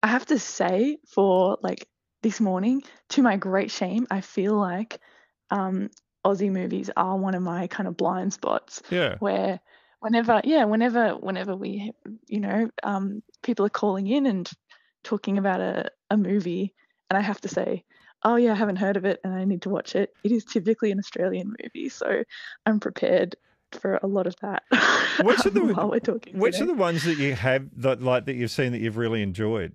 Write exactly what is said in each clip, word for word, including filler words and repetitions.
I have to say for, like, this morning, to my great shame, I feel like, um, Aussie movies are one of my kind of blind spots Yeah. where whenever yeah, whenever whenever we, you know, um, people are calling in and talking about a a movie, and I have to say, "Oh, yeah, I haven't heard of it, and I need to watch it," it is typically an Australian movie, so I'm prepared for a lot of that, Which are um, the while we're talking which are today. the ones that you have that like that you've seen that you've really enjoyed?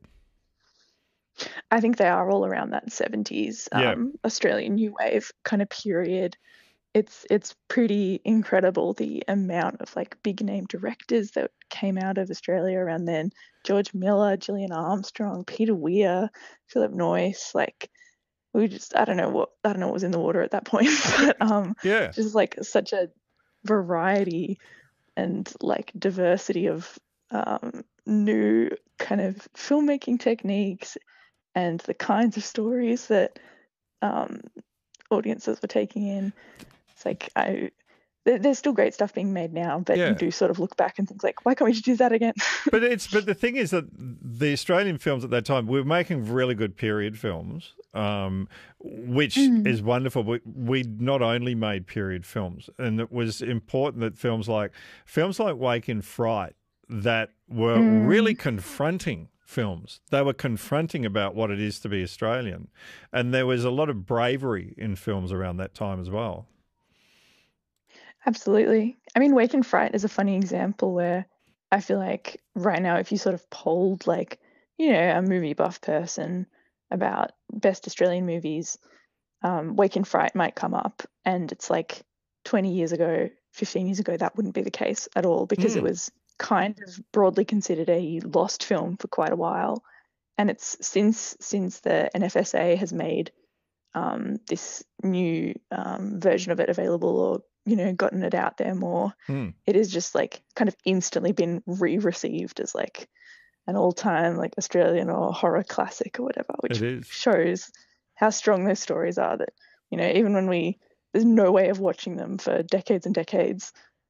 I think they are all around that seventies, Yeah. um, Australian new wave kind of period. It's it's pretty incredible the amount of, like, big name directors that came out of Australia around then. George Miller, Gillian Armstrong, Peter Weir, Philip Noyce, like, we just I don't know what I don't know what was in the water at that point, but, um, Yeah. just, like, such a variety and, like, diversity of, um, new kind of filmmaking techniques and the kinds of stories that, um, audiences were taking in. It's like I there there's still great stuff being made now, but you Yeah. do sort of look back and think like, "Why can't we just do that again?" But it's but the thing is that the Australian films at that time we were making really good period films, um, which Mm, is wonderful. We we not only made period films, and it was important that films like films like Wake in Fright that were really mm, confronting films. They were confronting about what it is to be Australian, and there was a lot of bravery in films around that time as well. absolutely. I mean, Wake in Fright is a funny example where I feel like right now, if you sort of polled like, you know, a movie buff person about best Australian movies, um, Wake in Fright might come up, and it's like twenty years ago, fifteen years ago, that wouldn't be the case at all because it Mm, was kind of broadly considered a lost film for quite a while. And it's since since the N F S A has made um, this new um, version of it available, or you know, gotten it out there more, mm. it is just like kind of instantly been re-received as like an all-time like Australian or horror classic or whatever, It which is. shows how strong those stories are. That you know, even when we there's no way of watching them for decades and decades,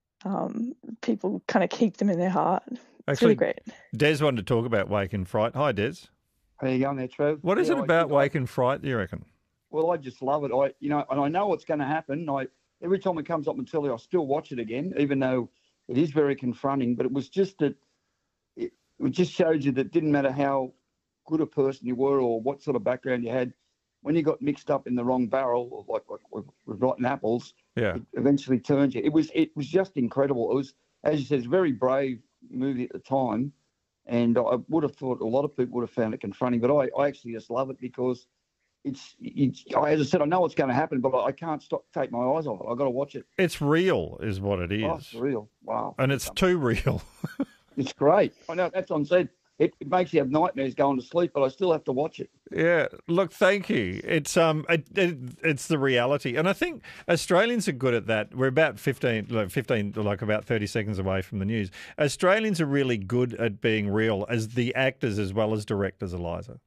um, people kind of keep them in their heart. It's really Actually, great. Des wanted to talk about Wake in Fright. Hi, Des. How you going there, Trev? What is Yeah, it I, about look, I, Wake in Fright, do you reckon? well, I just love it. I, you know, and I know what's going to happen. I every time it comes up on telly, I still watch it again, even though it is very confronting. But it was just that it, it just showed you that it didn't matter how good a person you were or what sort of background you had, when you got mixed up in the wrong barrel, like, like with, with rotten apples, Yeah. it eventually turned you. It was it was just incredible. It was, as you said, it's a very brave movie at the time. And I would have thought a lot of people would have found it confronting, but I, I actually just love it because it's, it's, as I said, I know what's going to happen, but I can't stop take my eyes off it. I've got to watch it. It's real, is what it Oh, is. it's real. Wow. And it's too real. It's great. I know that's what I said. It, it makes you have nightmares going to sleep, but I still have to watch it. Yeah. Look, thank you. It's um, it, it, it's the reality, and I think Australians are good at that. We're about fifteen, like fifteen, like about thirty seconds away from the news. Australians are really good at being real as the actors as well as directors, Eliza.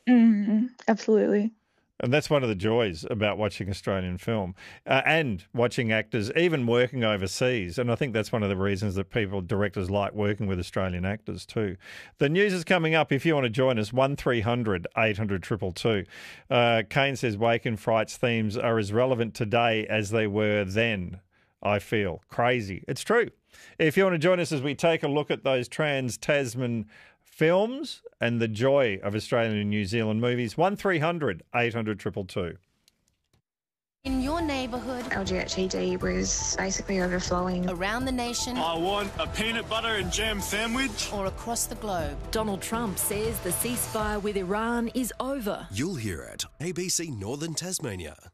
Mm, absolutely. And that's one of the joys about watching Australian film uh, and watching actors, even working overseas. And I think that's one of the reasons that people, directors, like working with Australian actors too. The news is coming up. If you want to join us, one three hundred eight hundred two two two. Uh, Kane says Wake in Fright's themes are as relevant today as they were then. I feel crazy. It's true. If you want to join us as we take a look at those trans-Tasman films and the joy of Australian and New Zealand movies, one three hundred eight hundred two two two. In your neighbourhood, L G H D was basically overflowing. around the nation, I want a peanut butter and jam sandwich. or across the globe. Donald Trump says the ceasefire with Iran is over. You'll hear it. A B C Northern Tasmania.